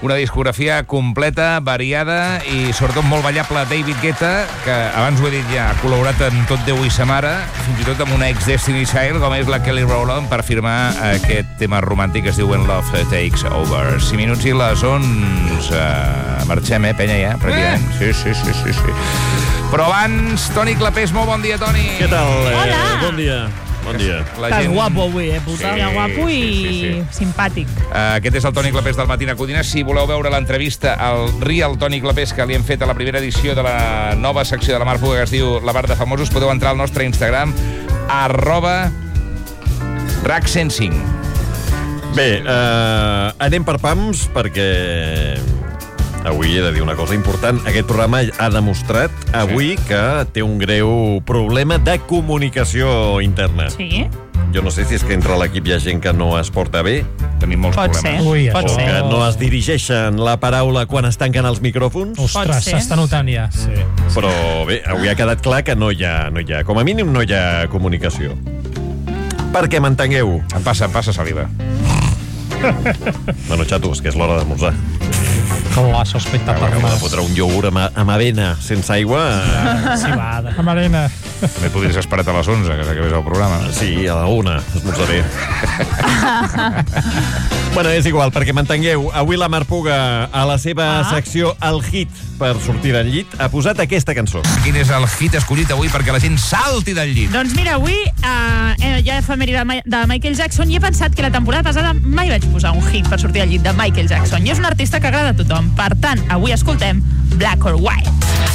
Una discografia completa, variada i sobretot molt ballable. David Guetta, que abans ho he dit ja, ha col·laborat en tot Déu i sa mare, fins i tot amb una ex-Destiny Child, com és la Kelly Rowland, per firmar aquest tema romàntic que es diu When Love Takes Over. 5 minuts i les 11. Marxem, penya, ja, pràcticament. Sí. Però abans, Toni Clapés, molt bon dia, Toni. Què tal? Hola. Bon dia. Bon dia. Estàs guapo avui, puta? Sí, guapo i simpàtic. Aquest és el Toni Clapés del Matina Codina. Si voleu veure l'entrevista al Real Toni Clapés que li hem fet a la primera edició de la nova secció de la Mar Puga que es diu La Bar de Famosos, podeu entrar al nostre Instagram @RAC105. Bé, anem per pams perquè avui he de dir una cosa important. Aquest programa ha demostrat avui que té un greu problema de comunicació interna. Sí? Jo no sé si és que entre l'equip hi ha gent que no es porta bé, Tenim molts Pot problemes. ser. Ui, Pot o ser. que no es dirigeixen la paraula quan es tanquen els micròfons. Pot Ostres, ser. s'està notant ja. Sí. Però bé, avui ha quedat clar que no hi ha, com a mínim no hi ha comunicació. Perquè m'entengueu. Em passa saliva. Bueno, xatos, que és l'hora d'esmorzar. Clar, sospita per Acabo de mà. fotre un iogurt amb avena sense aigua. Cibada. Amb arena. També podries esperar a les 11, que s'acabés el programa. Sí, a la 1 esmorzaré. Bueno, és igual, perquè m'entengueu. Avui la Mar Puga, a la seva secció El Hit per sortir del llit, ha posat aquesta cançó. Quin és el hit escollit avui perquè la gent salti del llit? Doncs mira, avui hi ha efemèride de Michael Jackson i he pensat que la temporada passada mai vaig posar un hit per sortir del llit de Michael Jackson. I és un artista que agrada a tothom. Per tant, avui escoltem Black or White.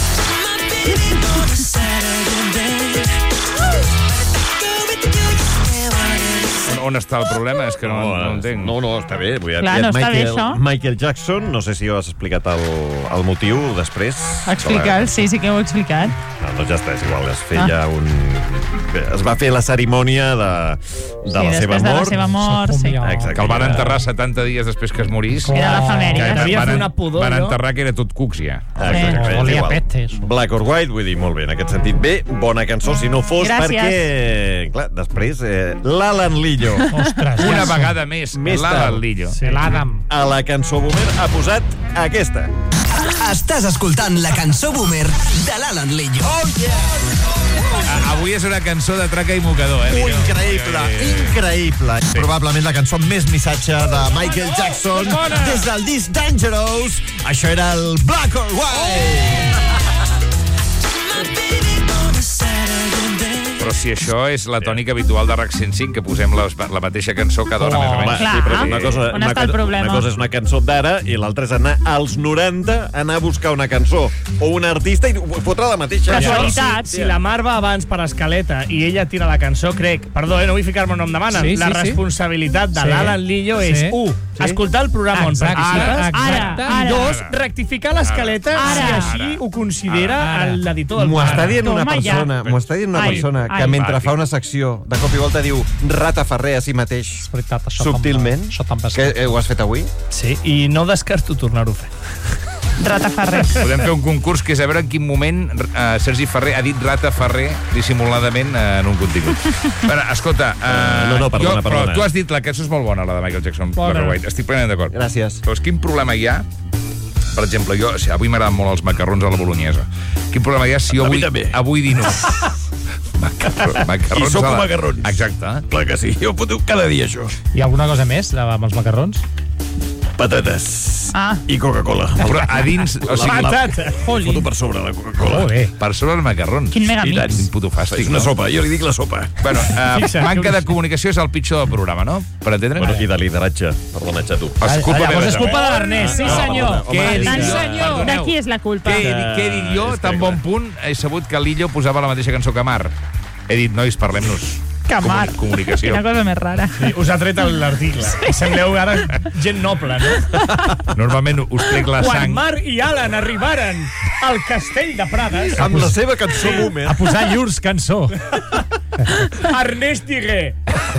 On està el problema? És que no entenc. No, està bé. Vull dir, Clar, no està bé, això. Michael Jackson, no sé si ho has explicat el motiu després. Explicar, sí que ho he explicat. No, ja està, és igual. Es feia es va fer la cerimònia de la seva després mort. de la seva mort, sí. Exacte. Que el van enterrar 70 dies després que es morís. Era l'efemèride. Devia fer una pudor, Van no? enterrar que era tot cucs, ja. Exacte, és Volia igual. pet, això. Black or White, vull dir, molt bé, en aquest sentit. Bé, bona cançó, si no fos Gràcies. perquè, clar, després, l'Alan Lillo, Ostres, Una ja. vegada més, Més l'Alan tard. Lillo. Sí. L'Adam. a la cançó Boomer, ha posat aquesta. Estàs escoltant la cançó Boomer de l'Alan Lillo. Avui és una cançó de traca i mocador, Lillo? Increïble. Probablement la cançó amb més missatge de Michael Jackson des del disc Dangerous. Això era el Black or White. Però si això és la tònica habitual de RAC 105, que posem la mateixa cançó cada hora, més o menys. Clar. Sí, però una cosa, On està el problema? una cosa és una cançó d'ara i l'altra és anar als 90, anar a buscar una cançó o un artista i fotre la mateixa. Casualitat. Si la Mar va abans per escaleta i ella tira la cançó, crec, perdó, no vull ficar-me on em demanen, Sí, la sí, sí. responsabilitat de Sí. l'Alan Lillo és, Sí. 1, escoltar el programa on Exacte. participes, Exacte. Ara. i 2, rectificar l'escaleta si Ara. així ho considera Ara. l'editor del M'ho programa. està dient una Toma ja. persona, que Ai. mentre fa una secció, de cop i volta diu Rata Ferrer a si mateix, És veritat, això subtilment. Això te'n va Que ho has fet avui? Sí, i no descarto tornar-ho a fer. Rata Ferrer. Podem fer un concurs que és a veure en quin moment Sergi Ferrer ha dit Rata Ferrer dissimuladament en un contingut. Bueno, escolta... No, perdona. Però tu has dit la cançó és molt bona, la de Michael Jackson. Bona. Black or White. Estic plenament d'acord. Gràcies. Però quin problema hi ha? Per exemple, jo, avui m'agraden molt els macarrons a la bolognesa. Quin problema hi ha si jo A mi avui dino? Macarrons I soco a la- macarrons. Exacte. Clar que sí, jo foto cada dia això. Hi ha alguna cosa més amb els macarrons? Patates Ah. i Coca-Cola. Però a dins... O sigui, Patata. Foto per sobre la Coca-Cola. Molt bé. per sobre els macarrons. Quin megamix. Quin puto fàstic, És una sopa, jo li dic la sopa. Bueno, Fixa't, manca que de comunicació és el pitjor del programa, no? Per entendre? Bueno, i de lideratge. Perdona, xato. És culpa meva, Llavors és també. culpa de l'Ernest, sí senyor. Què he dit Tant jo? senyor. De Perdoneu. qui és la culpa? Què he dit jo? Tan bon punt he sabut que Lillo posava la mateixa cançó que Mar. He dit, nois, parlem-nos. Camar. Comunicació. Quina cosa més rara. Sí, us ha tret l'article. Sembleu ara gent noble, no? Normalment us trec la Quan sang. Mar i Alan arribaren al castell de Prades, Amb la seva cançó Boomer. A posar llurs cançó. Ernest digué: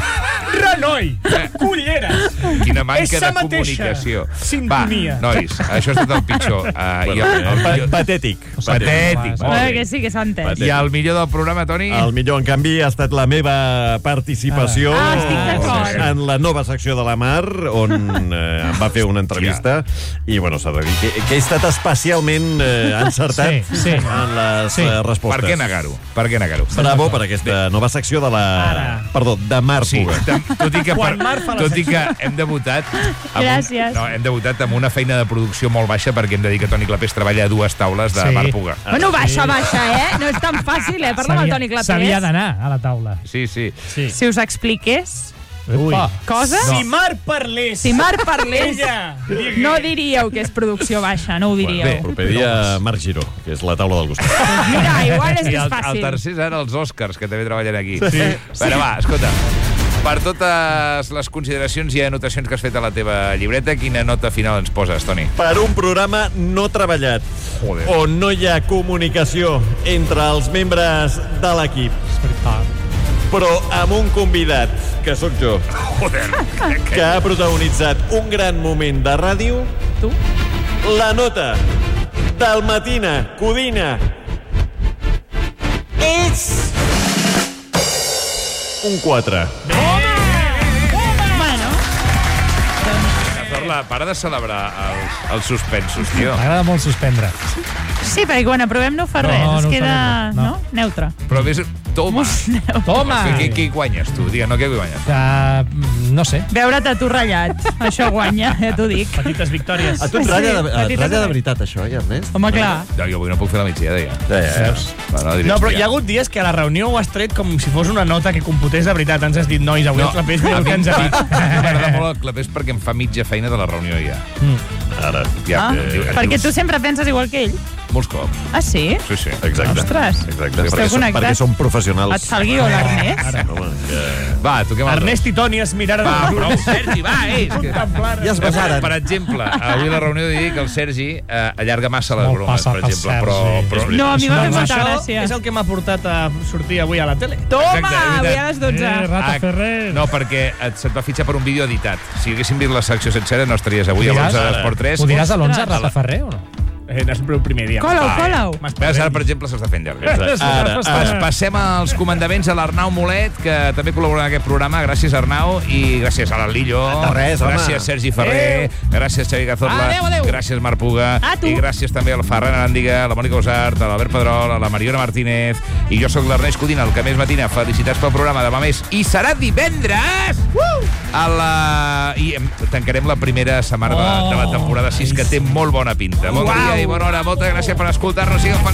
Renoi! Culleres! Quina manca Essa de comunicació. sintonia. Va, nois, això és tot el pitjor. Patètic. Patètic. Que sí, que s'ha entès. I el millor del programa, Toni? El millor, en canvi, ha estat la meva participació estic d'acord. en la nova secció de la Mar, on em va fer una entrevista, i, bueno, s'ha de dir que he estat especialment encertat Sí. en les respostes. Per què negar-ho? Bravo per aquesta nova secció de la... Perdó, de Mar Sí, Puga. tot i que, Quan Mar fa la tot i que hem debutat Gràcies. hem debutat amb una feina de producció molt baixa, perquè hem de dir que Toni Clapés treballa a 2 taules de Sí. Mar Puga. Bueno, baixa, No és tan fàcil, Parla amb el Toni Clapés. S'havia d'anar a la taula. Sí. Si us expliqués Ui. coses... Si Mar parlés... Si Mar parlés, Ella... no diríeu que és producció baixa, no ho diríeu. Bé, Proper dia, Marc Giró, que és la taula del costat. Mira, igual és I més el fàcil. tercer és ara els Oscars, que també treballen aquí. Però va, escolta, per totes les consideracions i anotacions que has fet a la teva llibreta, quina nota final ens poses, Toni? Per un programa no treballat, Joder. on no hi ha comunicació entre els membres de l'equip, però amb un convidat, que sóc jo, Joder. que ha protagonitzat un gran moment de ràdio, Tu? la nota del Matina Codina és un 4. Bueno, Cazorla, para de celebrar els suspensos, tio. M'agrada molt suspendre. sí, perquè quan aprovem no fa res, No, es no ho queda farem, no. neutre. Però ves... Toma. Toma! Què guanyes, tu? Digue, no, què guanyes? No sé. Veure't a tu ratllat, això guanya, ja t'ho dic. Petites victòries. A tu et Sí, petites ratlla de veritat, això, Ernest? Home, clar. No, jo avui no puc fer la migdiada, ja. Veus? Bueno, No, però hi ha hagut dies que a la reunió ho has tret com si fos una nota que computés de veritat. Ens has dit, nois, avui el Clapés mira el que ens ha dit. M'agrada molt el Clapés perquè em fa mitja feina de la reunió, ja. Ara. Ja, Perquè tu sempre penses igual que ell. Molts cops. Ah, sí? Sí. Exacte. Ostres. Exacte. Esteu connectats? Perquè som professionals. Et fa el guió, l'Ernest? Home, que... Va, toquem el Ernest i Toni es miraren Va, els prou, ulls. Sergi, va, Ja es besaren. Per exemple, avui a la reunió he dit que el Sergi allarga massa les Molt bromes, per passat, el exemple, Sergi. però No, a mi m'ha fet molta Això gràcia. és el que m'ha portat a sortir avui a la tele. Toma, Exacte, és avui veritat. a les 12. Rata Ferrer. No, perquè se't va fitxar per un vídeo editat. Si haguéssim vist la secció sencera, no estaries avui a l'11 d'Esport 3. Ho diràs a l'11, Ostres. Rata Ferrer, o no? És el primer dia. Colau. Veus, ara, per exemple, s'està fent llarg. Passem als comandaments a l'Arnau Molet, que també col·labora en aquest programa. Gràcies, Arnau, i gràcies a l'Alillo. De res, home. Gràcies, Sergi Ferrer. Gràcies, Xavi Cazorla. Adéu. Gràcies, Marc Puga. A tu. I gràcies també al Ferran Arándiga, a la Mònica Usart, a l'Albert Pedrol, a la Mariona Martínez. I jo sóc l'Ernest Codina, el que més matina. Felicitats pel programa, demà més. I serà divendres! I tancarem la primera setmana de la temporada 6, que té molt bona pinta. Bon dia i bona hora. Moltes gràcies per escoltar-nos. Sigueu feliços.